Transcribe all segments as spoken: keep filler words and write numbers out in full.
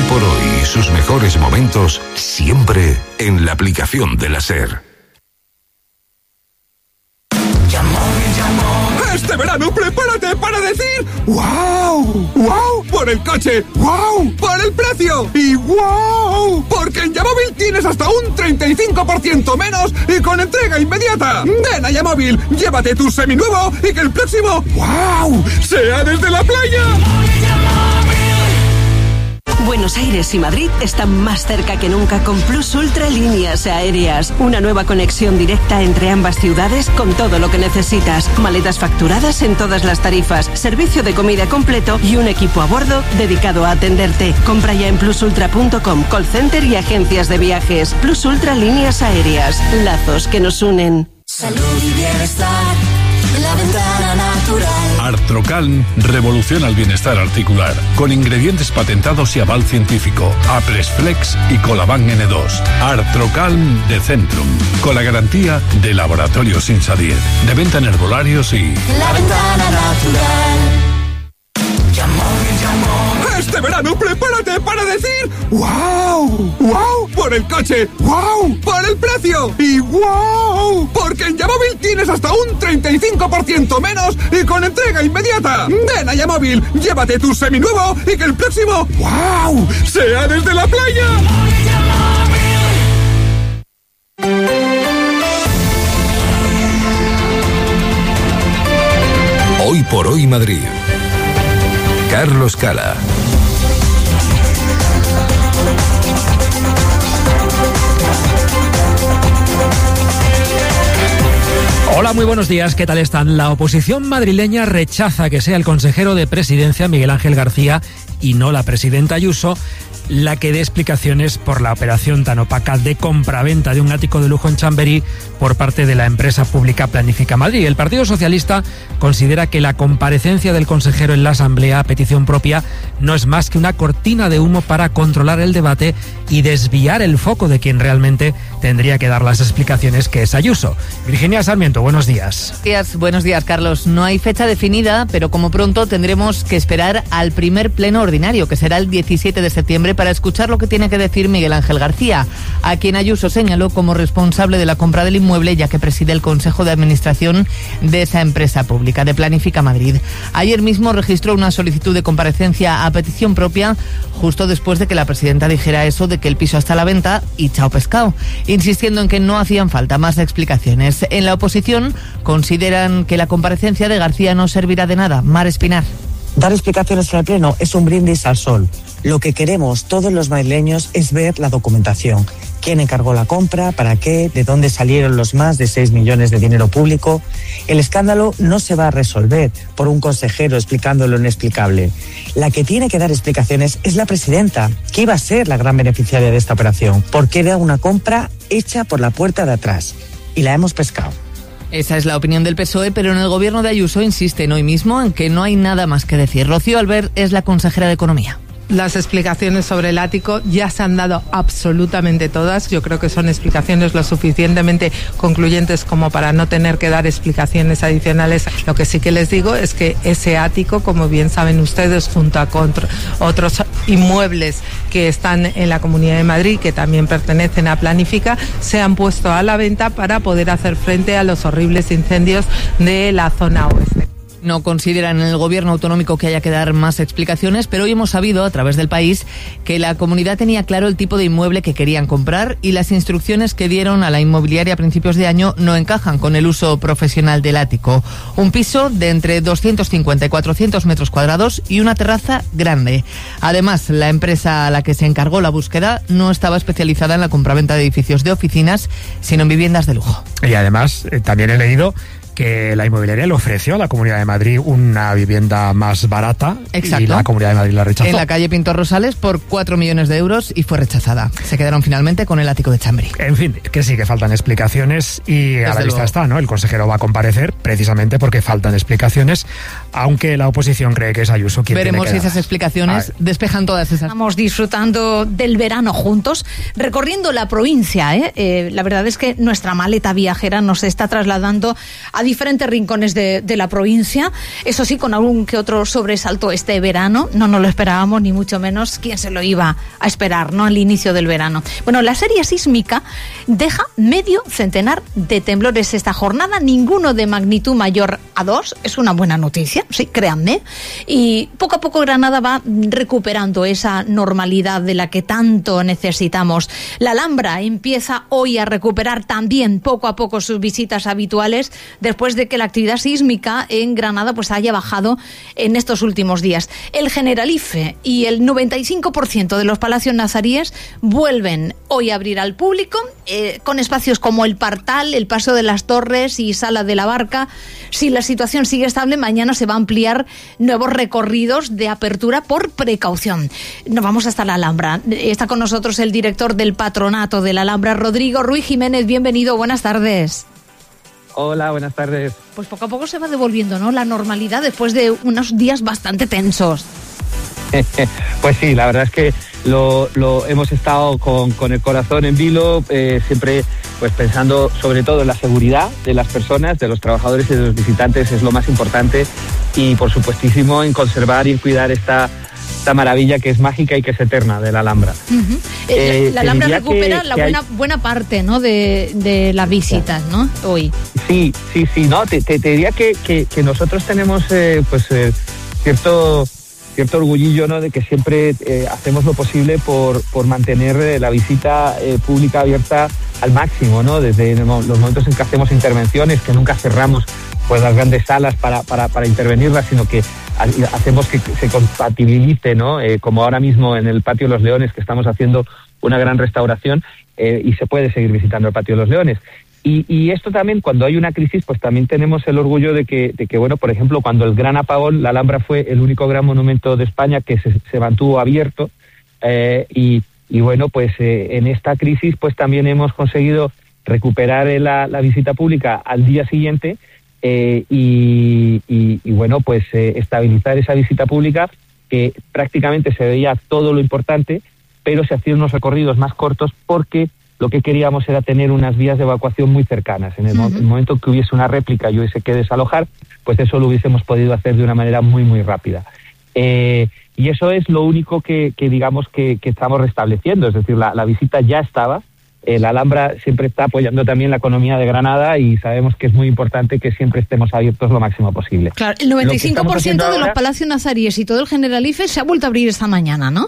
por hoy y sus mejores momentos siempre en la aplicación de la SER. Este verano prepárate para decir ¡wow! ¡Wow! Por el coche, ¡wow! Por el precio y ¡wow! Porque en Yamóvil tienes hasta un treinta y cinco por ciento menos y con entrega inmediata. Ven a Yamóvil, llévate tu seminuevo y que el próximo ¡wow! sea desde la playa. Buenos Aires y Madrid están más cerca que nunca con Plus Ultra Líneas Aéreas. Una nueva conexión directa entre ambas ciudades con todo lo que necesitas. Maletas facturadas en todas las tarifas, servicio de comida completo y un equipo a bordo dedicado a atenderte. Compra ya en plus ultra punto com, call center y agencias de viajes. Plus Ultra Líneas Aéreas. Lazos que nos unen. Salud y bienestar. La Ventana Natural. Artrocalm revoluciona el bienestar articular con ingredientes patentados y aval científico. Apresflex y Colaban ene dos. Artrocalm de Centrum, con la garantía de Laboratorios Insadiet, de venta en herbolarios y La Ventana Natural. Este verano prepárate para decir ¡wow! ¡Wow! Por el coche, ¡wow! Por el precio y ¡wow! Porque en Yamóvil tienes hasta un treinta y cinco por ciento menos y con entrega inmediata. Ven a Yamóvil, llévate tu seminuevo y que el próximo ¡wow! sea desde la playa. Hoy por hoy Madrid. Carlos Cala. Hola, muy buenos días, ¿qué tal están? La oposición madrileña rechaza que sea el consejero de Presidencia, Miguel Ángel García, y no la presidenta Ayuso, la que dé explicaciones por la operación tan opaca de compraventa de un ático de lujo en Chamberí por parte de la empresa pública Planifica Madrid. El Partido Socialista considera que la comparecencia del consejero en la Asamblea a petición propia no es más que una cortina de humo para controlar el debate y desviar el foco de quien realmente tendría que dar las explicaciones, que es Ayuso. Virginia Sarmiento, buenos días. Buenos días, buenos días, Carlos. No hay fecha definida, pero como pronto tendremos que esperar al primer pleno ordinario, que será el diecisiete de septiembre, para escuchar lo que tiene que decir Miguel Ángel García, a quien Ayuso señaló como responsable de la compra del inmueble, ya que preside el Consejo de Administración de esa empresa pública, de Planifica Madrid. Ayer mismo registró una solicitud de comparecencia a petición propia, justo después de que la presidenta dijera eso de que el piso está a la venta y chao pescado, insistiendo en que no hacían falta más explicaciones. En la oposición consideran que la comparecencia de García no servirá de nada. Mar Espinar. Dar explicaciones en el Pleno es un brindis al sol. Lo que queremos todos los madrileños es ver la documentación. ¿Quién encargó la compra? ¿Para qué? ¿De dónde salieron los más de seis millones de dinero público? El escándalo no se va a resolver por un consejero explicando lo inexplicable. La que tiene que dar explicaciones es la presidenta, que iba a ser la gran beneficiaria de esta operación, porque era una compra hecha por la puerta de atrás. Y la hemos pescado. Esa es la opinión del P S O E, pero en el gobierno de Ayuso insisten hoy mismo en que no hay nada más que decir. Rocío Albert es la consejera de Economía. Las explicaciones sobre el ático ya se han dado absolutamente todas. Yo creo que son explicaciones lo suficientemente concluyentes como para no tener que dar explicaciones adicionales. Lo que sí que les digo es que ese ático, como bien saben ustedes, junto a otros inmuebles que están en la Comunidad de Madrid, que también pertenecen a Planifica, se han puesto a la venta para poder hacer frente a los horribles incendios de la zona oeste. No consideran en el gobierno autonómico que haya que dar más explicaciones, pero hoy hemos sabido a través del País que la comunidad tenía claro el tipo de inmueble que querían comprar y las instrucciones que dieron a la inmobiliaria a principios de año no encajan con el uso profesional del ático. Un piso de entre doscientos cincuenta y cuatrocientos metros cuadrados y una terraza grande. Además, la empresa a la que se encargó la búsqueda no estaba especializada en la compraventa de edificios de oficinas, sino en viviendas de lujo. Y además, eh, también he leído que la inmobiliaria le ofreció a la Comunidad de Madrid una vivienda más barata. Exacto. Y la Comunidad de Madrid la rechazó. En la calle Pintor Rosales por cuatro millones de euros y fue rechazada. Se quedaron finalmente con el ático de Chamberí. En fin, que sí que faltan explicaciones y Desde a la luego. vista está, ¿no? El consejero va a comparecer precisamente porque faltan explicaciones, aunque la oposición cree que es Ayuso quien Veremos tiene que si esas explicaciones despejan todas esas. Estamos disfrutando del verano juntos, recorriendo la provincia, ¿eh? Eh, la verdad es que nuestra maleta viajera nos está trasladando a a diferentes rincones de, de la provincia. Eso sí, con algún que otro sobresalto este verano. No nos lo esperábamos, ni mucho menos. ¿Quién se lo iba a esperar, no? Al inicio del verano. Bueno, la serie sísmica deja medio centenar de temblores esta jornada, ninguno de magnitud mayor a dos. Es una buena noticia, sí, créanme. Y poco a poco Granada va recuperando esa normalidad de la que tanto necesitamos. La Alhambra empieza hoy a recuperar también poco a poco sus visitas habituales después de que la actividad sísmica en Granada pues haya bajado en estos últimos días. El Generalife y el noventa y cinco por ciento de los palacios nazaríes vuelven hoy a abrir al público, eh, con espacios como el Partal, el Paso de las Torres y Sala de la Barca. Si la situación sigue estable, mañana se va a ampliar nuevos recorridos de apertura por precaución. Nos vamos hasta la Alhambra. Está con nosotros el director del Patronato de la Alhambra, Rodrigo Ruiz Jiménez. Bienvenido, buenas tardes. Hola, buenas tardes. Pues poco a poco se va devolviendo, ¿no?, la normalidad después de unos días bastante tensos. Pues sí, la verdad es que lo, lo hemos estado con, con el corazón en vilo, eh, siempre pues pensando sobre todo en la seguridad de las personas, de los trabajadores y de los visitantes, es lo más importante, y por supuestísimo en conservar y en cuidar esta, esta maravilla que es mágica y que es eterna de la Alhambra. Uh-huh. eh, la, la Alhambra recupera que, la que buena hay... buena parte, ¿no?, de, de las visitas, ¿no?, hoy. Sí, sí, sí, no, te, te, te diría que, que, que nosotros tenemos eh, pues eh, cierto... cierto orgullillo, ¿no?, de que siempre eh, hacemos lo posible por, por mantener eh, la visita eh, pública abierta al máximo, ¿no?, desde los momentos en que hacemos intervenciones, que nunca cerramos pues las grandes salas para, para, para intervenirlas, sino que hacemos que se compatibilice, ¿no?, eh, como ahora mismo en el Patio de los Leones, que estamos haciendo una gran restauración eh, y se puede seguir visitando el Patio de los Leones. Y, y esto también, cuando hay una crisis, pues también tenemos el orgullo de que, de que, bueno, por ejemplo, cuando el gran apagón, la Alhambra fue el único gran monumento de España que se, se mantuvo abierto, eh, y, y bueno, pues eh, en esta crisis, pues también hemos conseguido recuperar la, la visita pública al día siguiente, eh, y, y, y bueno, pues eh, estabilizar esa visita pública, que prácticamente se veía todo lo importante, pero se hacían unos recorridos más cortos porque lo que queríamos era tener unas vías de evacuación muy cercanas. En el, uh-huh. mo- el momento que hubiese una réplica y hubiese que desalojar, pues eso lo hubiésemos podido hacer de una manera muy, muy rápida. Eh, y eso es lo único que, que digamos, que, que estamos restableciendo. Es decir, la, la visita ya estaba. Eh, la Alhambra siempre está apoyando también la economía de Granada y sabemos que es muy importante que siempre estemos abiertos lo máximo posible. Claro, el noventa y cinco por ciento de ahora, los palacios nazaríes y todo el Generalife se ha vuelto a abrir esta mañana, ¿no?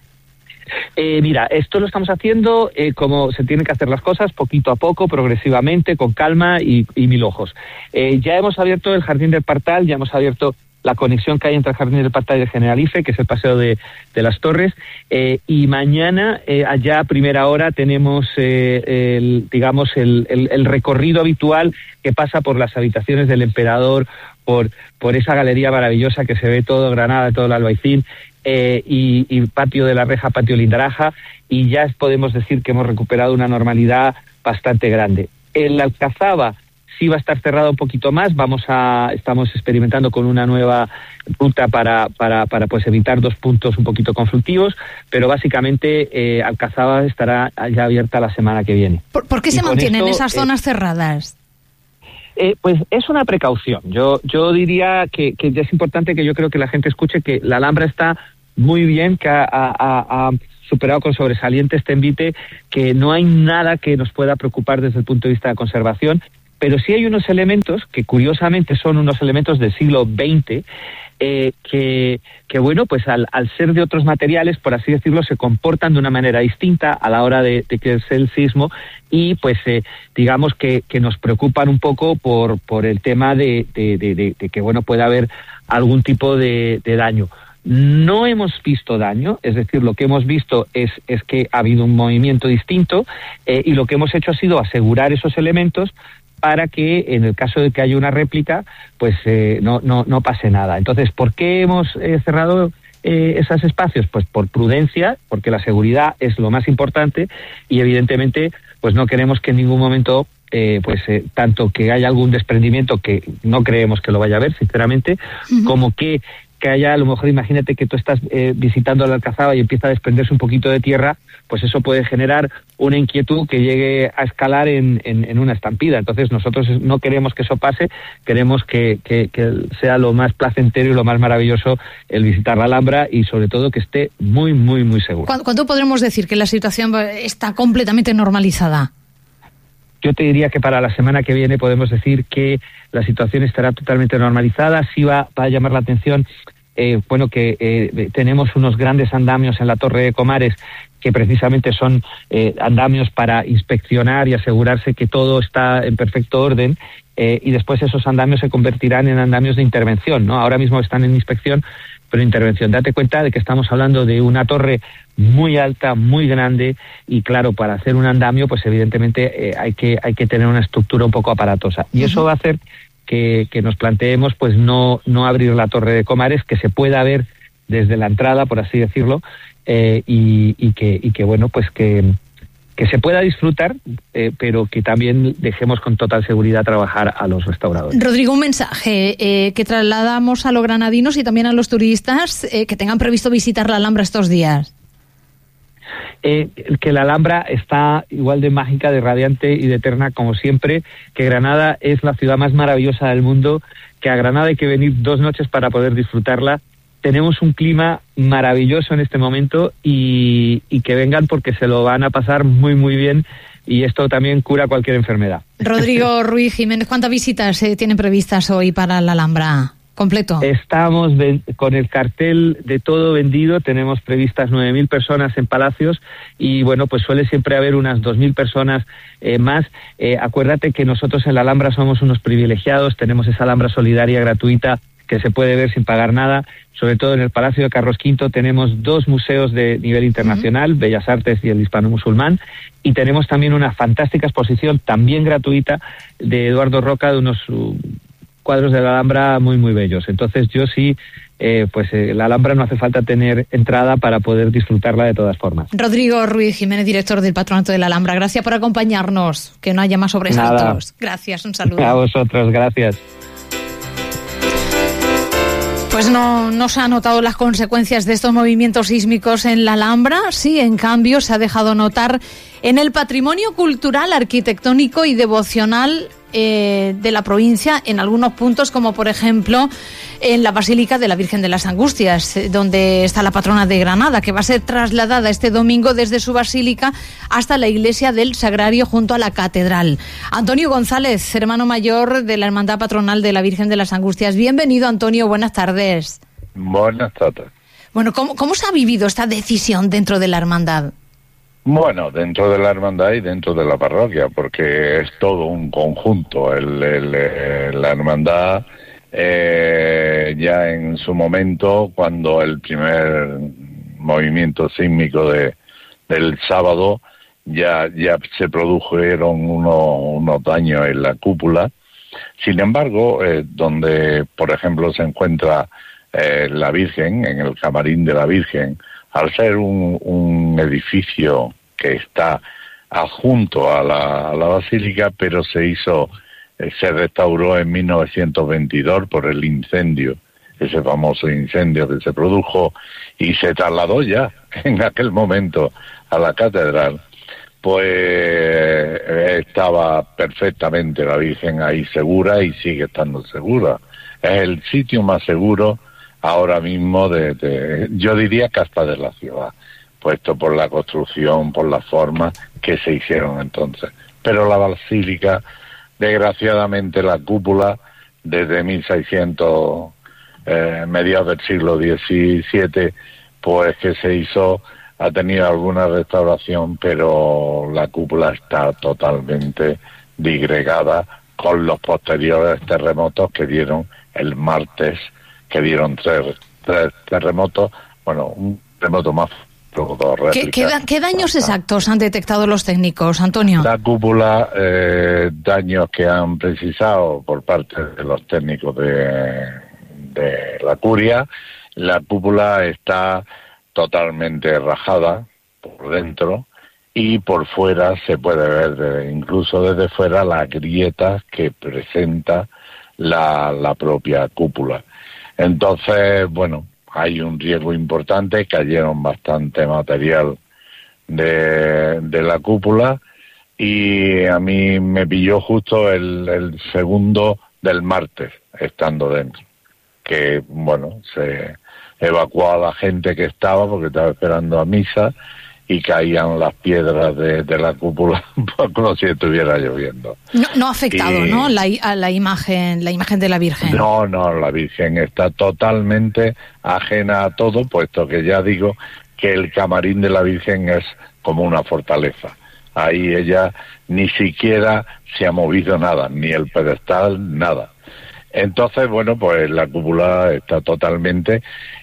Eh, mira, esto lo estamos haciendo eh, como se tienen que hacer las cosas, poquito a poco, progresivamente, con calma y, y mil ojos. Eh, ya hemos abierto el Jardín del Partal, ya hemos abierto la conexión que hay entre el Jardín del Partal y el Generalife, que es el Paseo de, de las Torres, eh, y mañana, eh, allá a primera hora, tenemos, eh, el, digamos, el, el, el recorrido habitual que pasa por las habitaciones del Emperador, por, por esa galería maravillosa que se ve todo Granada, todo el Albaicín, Eh, y, y Patio de la Reja, Patio Lindaraja, y ya podemos decir que hemos recuperado una normalidad bastante grande. El Alcazaba sí va a estar cerrado un poquito más, vamos a, estamos experimentando con una nueva ruta para, para, para pues evitar dos puntos un poquito conflictivos, pero básicamente eh, Alcazaba estará ya abierta la semana que viene. ¿Por, ¿por qué y se mantienen esto, esas zonas eh, cerradas? Eh, pues es una precaución. Yo yo diría que, que ya es importante que yo creo que la gente escuche que la Alhambra está muy bien, que ha, ha, ha superado con sobresaliente este envite, que no hay nada que nos pueda preocupar desde el punto de vista de conservación, pero sí hay unos elementos que curiosamente son unos elementos del siglo veinte, eh, que, que bueno, pues al, al ser de otros materiales, por así decirlo, se comportan de una manera distinta a la hora de, de que es el sismo, y pues eh, digamos que, que nos preocupan un poco por, por el tema de, de, de, de, de que bueno, pueda haber algún tipo de, de daño. No hemos visto daño, es decir, lo que hemos visto es, es que ha habido un movimiento distinto, eh, y lo que hemos hecho ha sido asegurar esos elementos para que en el caso de que haya una réplica, pues eh, no, no, no pase nada. Entonces, ¿por qué hemos eh, cerrado eh, esos espacios? Pues por prudencia, porque la seguridad es lo más importante, y evidentemente pues no queremos que en ningún momento eh, pues eh, tanto que haya algún desprendimiento, que no creemos que lo vaya a haber, sinceramente, uh-huh. como que que haya, a lo mejor imagínate que tú estás eh, visitando la Alcazaba y empieza a desprenderse un poquito de tierra, pues eso puede generar una inquietud que llegue a escalar en, en, en una estampida. Entonces nosotros no queremos que eso pase, queremos que, que, que sea lo más placentero y lo más maravilloso el visitar la Alhambra y sobre todo que esté muy, muy, muy seguro. ¿Cuánto podremos decir que la situación está completamente normalizada? Yo te diría que para la semana que viene podemos decir que la situación estará totalmente normalizada. Sí va, va a llamar la atención, eh, bueno, que eh, tenemos unos grandes andamios en la Torre de Comares que precisamente son eh, andamios para inspeccionar y asegurarse que todo está en perfecto orden, eh, y después esos andamios se convertirán en andamios de intervención, ¿no? Ahora mismo están en inspección, pero intervención. Date cuenta de que estamos hablando de una torre muy alta, muy grande, y claro, para hacer un andamio, pues evidentemente eh, hay que hay que tener una estructura un poco aparatosa. Y eso va a hacer que, que nos planteemos pues no, no abrir la Torre de Comares, que se pueda ver desde la entrada, por así decirlo, eh, y, y que y que bueno, pues que que se pueda disfrutar, eh, pero que también dejemos con total seguridad trabajar a los restauradores. Rodrigo, un mensaje eh, que trasladamos a los granadinos y también a los turistas eh, que tengan previsto visitar la Alhambra estos días. Eh, que la Alhambra está igual de mágica, de radiante y de eterna como siempre, que Granada es la ciudad más maravillosa del mundo, que a Granada hay que venir dos noches para poder disfrutarla. Tenemos un clima maravilloso en este momento y, y que vengan porque se lo van a pasar muy, muy bien, y esto también cura cualquier enfermedad. Rodrigo Ruiz Jiménez, ¿cuántas visitas eh, tienen previstas hoy para la Alhambra completo? Estamos ven- con el cartel de todo vendido, tenemos previstas nueve mil personas en Palacios y bueno, pues suele siempre haber unas dos mil personas eh, más. Eh, acuérdate que nosotros en la Alhambra somos unos privilegiados, tenemos esa Alhambra solidaria gratuita que se puede ver sin pagar nada. Sobre todo en el Palacio de Carlos quinto tenemos dos museos de nivel internacional, uh-huh. Bellas Artes y el Hispano-Musulmán, y tenemos también una fantástica exposición, también gratuita, de Eduardo Roca, de unos uh, cuadros de la Alhambra muy, muy bellos. Entonces yo sí, eh, pues eh, la Alhambra no hace falta tener entrada para poder disfrutarla de todas formas. Rodrigo Ruiz Jiménez, director del Patronato de la Alhambra, gracias por acompañarnos, que no haya más sobresaltos. Nada. Gracias, un saludo. A vosotros, gracias. Pues no, no se han notado las consecuencias de estos movimientos sísmicos en la Alhambra, sí, en cambio se ha dejado notar en el patrimonio cultural, arquitectónico y devocional eh, de la provincia, en algunos puntos, como por ejemplo en la Basílica de la Virgen de las Angustias, donde está la patrona de Granada, que va a ser trasladada este domingo desde su basílica hasta la iglesia del Sagrario junto a la catedral. Antonio González, hermano mayor de la Hermandad Patronal de la Virgen de las Angustias. Bienvenido, Antonio, buenas tardes. Buenas tardes. Bueno, ¿cómo, cómo se ha vivido esta decisión dentro de la hermandad? Bueno, dentro de la hermandad y dentro de la parroquia, porque es todo un conjunto. El, el, el, la hermandad, eh, ya en su momento, cuando el primer movimiento sísmico de, del sábado, ya, ya se produjeron unos, unos daños en la cúpula. Sin embargo, eh, donde, por ejemplo, se encuentra eh, la Virgen, en el camarín de la Virgen, al ser un, un edificio que está adjunto a la, a la basílica, pero se hizo, eh, se restauró en mil novecientos veintidós por el incendio, ese famoso incendio que se produjo, y se trasladó ya en aquel momento a la catedral, pues eh, estaba perfectamente la Virgen ahí segura y sigue estando segura. Es el sitio más seguro ahora mismo de, de yo diría que hasta de la ciudad, puesto por la construcción, por las formas que se hicieron entonces. Pero la basílica, desgraciadamente la cúpula, desde mil seiscientos, eh, mediados del siglo diecisiete, pues que se hizo, ha tenido alguna restauración, pero la cúpula está totalmente disgregada con los posteriores terremotos que dieron el martes, que dieron tres, tres terremotos, bueno, un terremoto más. ¿Qué, qué, da, ¿Qué daños exactos han detectado los técnicos, Antonio? La cúpula, eh, daños que han precisado por parte de los técnicos de, de la curia. La cúpula está totalmente rajada por dentro y por fuera se puede ver, de, incluso desde fuera, las grietas que presenta la, la propia cúpula. Entonces, bueno, hay un riesgo importante, cayeron bastante material de, de la cúpula y a mí me pilló justo el, el segundo del martes, estando dentro, que, bueno, se evacuó a la gente que estaba porque estaba esperando a misa y caían las piedras de, de la cúpula como si estuviera lloviendo. No, no ha afectado, y, ¿no? La, a la imagen, la imagen de la Virgen. No, no, la Virgen está totalmente ajena a todo, puesto que ya digo que el camarín de la Virgen es como una fortaleza. Ahí ella ni siquiera se ha movido nada, ni el pedestal, nada. Entonces, bueno, pues la cúpula está totalmente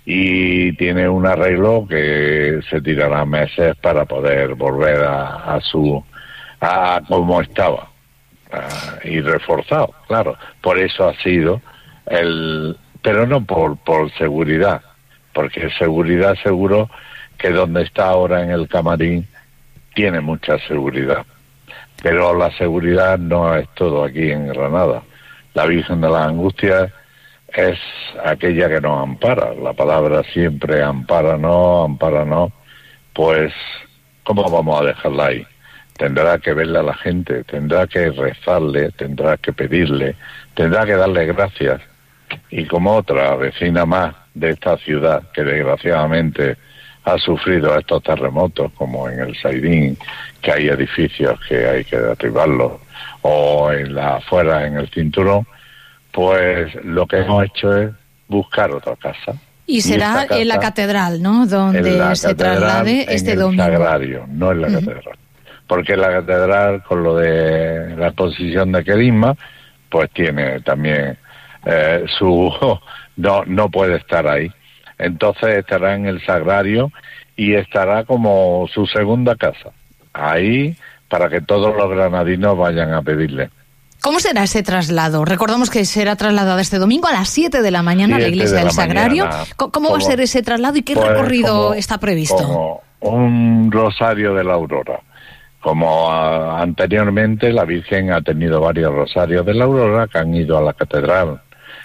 y tiene un arreglo que se tirará meses para poder volver a, a su a como estaba a, y reforzado, claro. Por eso ha sido el, pero no por por seguridad, porque seguridad seguro que donde está ahora en el camarín tiene mucha seguridad, pero la seguridad no es todo aquí en Granada. La Virgen de las Angustias es aquella que nos ampara. La palabra siempre ampara, no, ampara, no. Pues, ¿cómo vamos a dejarla ahí? Tendrá que verle a la gente, tendrá que rezarle, tendrá que pedirle, tendrá que darle gracias. Y como otra vecina más de esta ciudad, que desgraciadamente ha sufrido estos terremotos, como en el Saidín, que hay edificios que hay que derribarlos, o en la afuera, en el cinturón, pues lo que hemos hecho es buscar otra casa. Y será y en la catedral, ¿no? Donde se traslade este en el domingo. Sagrario, no en la uh-huh. catedral. Porque la catedral, con lo de la exposición de Querisma, pues tiene también eh, su... no, no puede estar ahí. Entonces estará en el Sagrario y estará como su segunda casa. Ahí, para que todos los granadinos vayan a pedirle. ¿Cómo será ese traslado? Recordamos que será trasladada este domingo a las siete de la mañana a la iglesia del Sagrario. Mañana, ¿Cómo, ¿Cómo va a ser ese traslado y qué pues recorrido como, está previsto? Como un rosario de la Aurora. Como a, anteriormente la Virgen ha tenido varios rosarios de la Aurora que han ido a la catedral.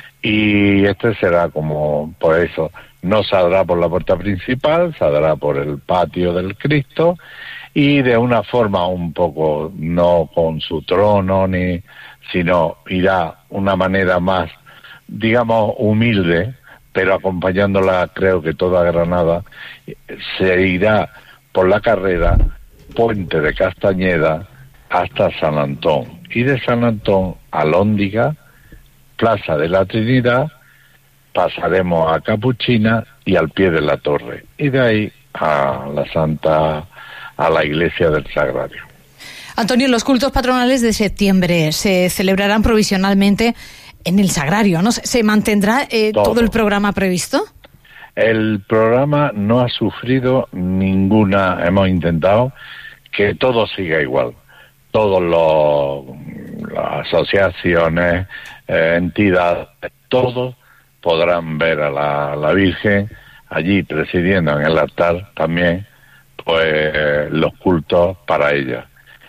Y este será como, pues eso, no saldrá por la puerta principal, saldrá por el patio del Cristo, y de una forma un poco, no con su trono, ni sino irá una manera más, digamos, humilde, pero acompañándola, creo que toda Granada, se irá por la carrera, Puente de Castañeda, hasta San Antón, y de San Antón a Lóndiga, Plaza de la Trinidad, pasaremos a Capuchina y al pie de la torre, y de ahí a la Santa... a la iglesia del Sagrario. Antonio, los cultos patronales de septiembre se celebrarán provisionalmente en el Sagrario, ¿no? ¿Se mantendrá eh, todo. todo el programa previsto? El programa no ha sufrido ninguna, hemos intentado que todo siga igual. Todos los las asociaciones, eh, entidades, todos podrán ver a la, la Virgen allí presidiendo en el altar también pues los cultos para ella.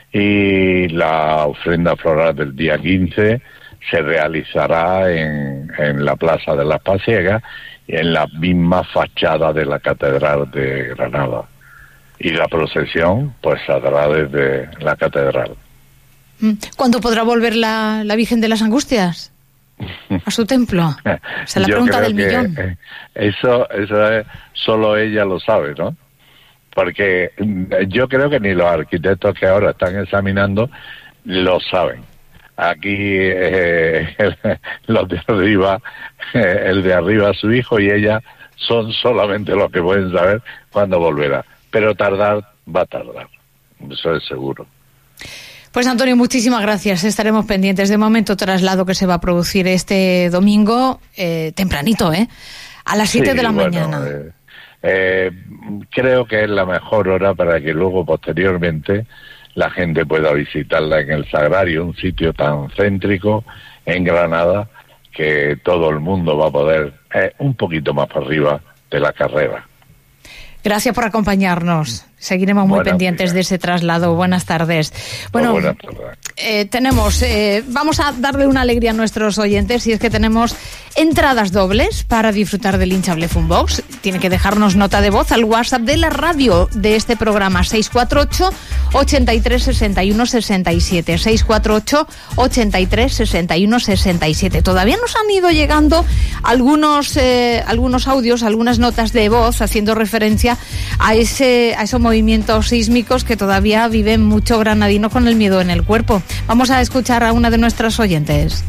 Y la ofrenda floral del día quince se realizará en, en la Plaza de las Pasiegas, en la misma fachada de la Catedral de Granada. Y la procesión pues saldrá desde la catedral. ¿Cuándo podrá volver la, la Virgen de las Angustias a su templo? O sea, la pregunta del millón. Eso, eso es, solo ella lo sabe, ¿no? Porque yo creo que ni los arquitectos que ahora están examinando lo saben. Aquí eh, el, los de arriba, eh, el de arriba su hijo y ella son solamente los que pueden saber cuándo volverá. Pero tardar va a tardar, eso es seguro. Pues Antonio, muchísimas gracias. Estaremos pendientes. De momento, traslado que se va a producir este domingo, eh, tempranito, ¿eh? A las siete sí, de la bueno, mañana. Eh, Eh, creo que es la mejor hora para que luego posteriormente la gente pueda visitarla en el Sagrario, un sitio tan céntrico en Granada que todo el mundo va a poder, eh, un poquito más para arriba de la carrera. Gracias por acompañarnos. Seguiremos muy Buenas pendientes días. de ese traslado. Buenas tardes. Bueno, Buenas tardes. eh, tenemos, eh, vamos a darle una alegría a nuestros oyentes y es que tenemos entradas dobles para disfrutar del hinchable Funbox. Tiene que dejarnos nota de voz al WhatsApp de la radio de este programa seis cuatro ocho, ochenta y tres, sesenta y uno, sesenta y siete. seis cuatro ocho, ochenta y tres, sesenta y uno, sesenta y siete. Todavía nos han ido llegando algunos, eh, algunos audios, algunas notas de voz haciendo referencia a ese, a esos movimientos sísmicos que todavía viven mucho granadino con el miedo en el cuerpo. Vamos a escuchar a una de nuestras oyentes.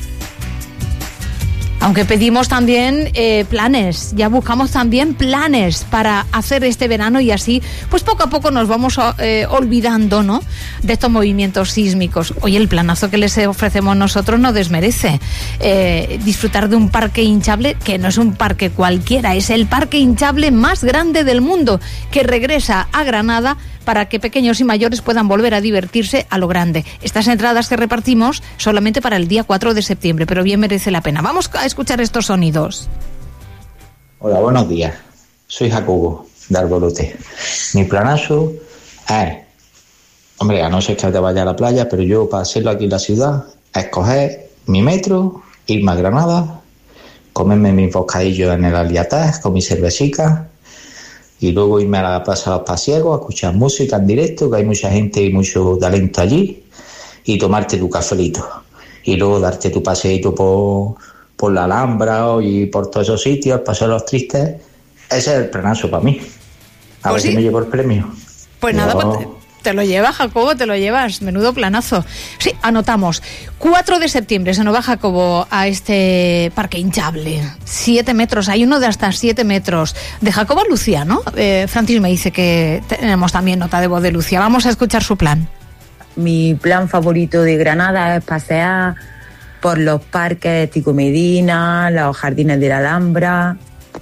Aunque pedimos también eh, planes, ya buscamos también planes para hacer este verano y así, pues poco a poco nos vamos eh, olvidando, ¿no?, de estos movimientos sísmicos. Oye, el planazo que les ofrecemos nosotros no desmerece. Eh, disfrutar de un parque hinchable que no es un parque cualquiera, es el parque hinchable más grande del mundo, que regresa a Granada para que pequeños y mayores puedan volver a divertirse a lo grande. Estas entradas que repartimos solamente para el día cuatro de septiembre, pero bien merece la pena. Vamos a escuchar estos sonidos. Hola, buenos días. Soy Jacobo, de Arbolote. Mi planazo es, hombre, a no ser que te vaya a la playa, pero yo para hacerlo aquí en la ciudad, es coger mi metro, irme a Granada, comerme mis bocadillos en el Aliataz con mi cervecica, y luego irme a la Plaza de los Pasiegos a escuchar música en directo, que hay mucha gente y mucho talento allí, y tomarte tu cafelito. Y luego darte tu paseíto por, por la Alhambra y por todos esos sitios, pasar los tristes. Ese es el planazo para mí. A Pues ver si sí. me llevo el premio. Pues Yo- nada, pues te, te lo llevas, Jacobo, te lo llevas. Menudo planazo. Sí, anotamos. cuatro de septiembre se nos va Jacobo a este parque hinchable. Siete metros, hay uno de hasta siete metros. De Jacobo a Lucía, ¿no? Eh, Francis me dice que tenemos también nota de voz de Lucía. Vamos a escuchar su plan. Mi plan favorito de Granada es pasear por los parques Tico Medina, los jardines de la Alhambra.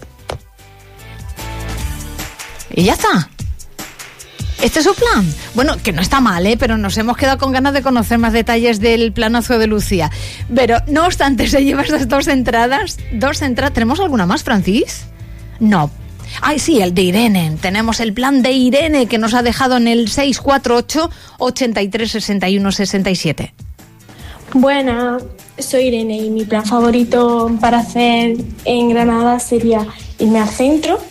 Y ya está. Este es su plan. Bueno, que no está mal, ¿eh? Pero nos hemos quedado con ganas de conocer más detalles del planazo de Lucía. Pero, no obstante, se lleva estas dos entradas. Dos entradas. ¿Tenemos alguna más, Francis? No. Ay, sí, el de Irene. Tenemos el plan de Irene que nos ha dejado en el seis cuatro ocho, ochenta y tres, sesenta y uno, sesenta y siete. Buenas, soy Irene y mi plan favorito para hacer en Granada sería irme al centro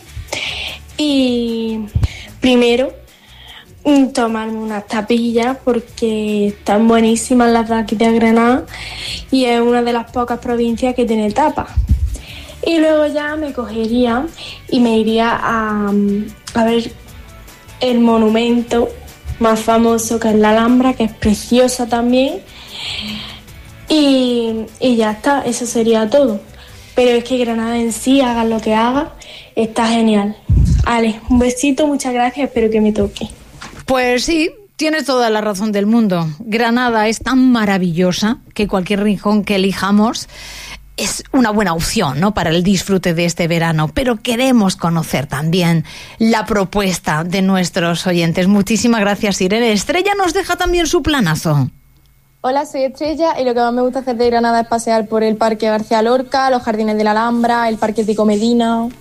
y primero mm, tomarme unas tapillas porque están buenísimas las de aquí de Granada y es una de las pocas provincias que tiene tapas. Y luego ya me cogería y me iría a, a ver el monumento más famoso, que es la Alhambra, que es preciosa también. Y, y ya está, eso sería todo. Pero es que Granada en sí, haga lo que haga, está genial. Ale, un besito, muchas gracias, espero que me toque. Pues sí, tienes toda la razón del mundo. Granada es tan maravillosa que cualquier rincón que elijamos es una buena opción, ¿no?, para el disfrute de este verano, pero queremos conocer también la propuesta de nuestros oyentes. Muchísimas gracias, Irene. Estrella nos deja también su planazo. Hola, soy Estrella y lo que más me gusta hacer de Granada es pasear por el Parque García Lorca, los Jardines de la Alhambra, el Parque Tico Medina.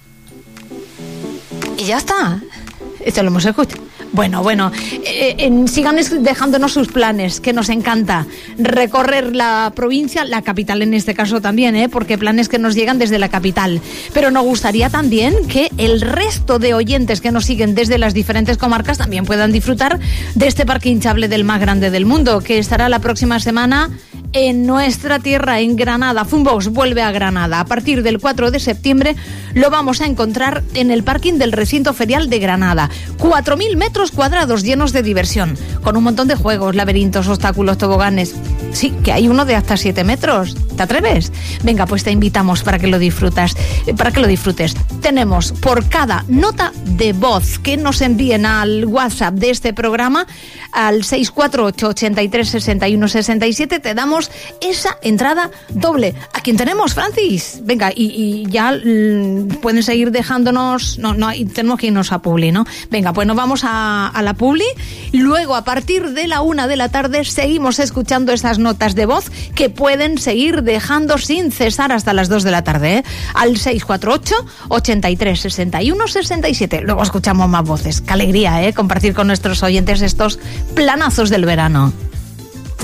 Y ya está. Esto lo hemos escuchado. Bueno, bueno, eh, eh, sigan es- dejándonos sus planes, que nos encanta recorrer la provincia, la capital en este caso también, ¿eh? Porque planes que nos llegan desde la capital. Pero nos gustaría también que el resto de oyentes que nos siguen desde las diferentes comarcas también puedan disfrutar de este parque hinchable del más grande del mundo, que estará la próxima semana en nuestra tierra, en Granada. Funbox vuelve a Granada. A partir del cuatro de septiembre lo vamos a encontrar en el parking del recinto ferial de Granada. cuatro mil metros cuadrados llenos de diversión, con un montón de juegos, laberintos, obstáculos, toboganes. Sí, que hay uno de hasta siete metros. ¿Te atreves? Venga, pues te invitamos para que lo disfrutas, eh, para que lo disfrutes. Tenemos por cada nota de voz que nos envíen al WhatsApp de este programa, al seis cuatro ocho, ochenta y tres, sesenta y uno, sesenta y siete, te damos esa entrada doble. ¿A quién tenemos, Francis? Venga, y, y ya mm, pueden seguir dejándonos. No, no, y tenemos que irnos a Publi, ¿no? Venga, pues nos vamos a, a la Publi Luego, a partir de la una de la tarde, seguimos escuchando esas notas de voz que pueden seguir dejando sin cesar hasta las dos de la tarde, ¿eh? Al seis cuatro ocho, ochenta y tres, sesenta y uno, sesenta y siete. Luego escuchamos más voces. Qué alegría, ¿eh? Compartir con nuestros oyentes estos planazos del verano.